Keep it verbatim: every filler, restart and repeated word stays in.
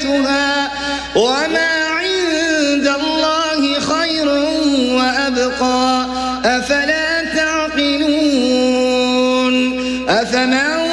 زينتها وما عند الله خير وأبقى أفلا تعقلون أفمن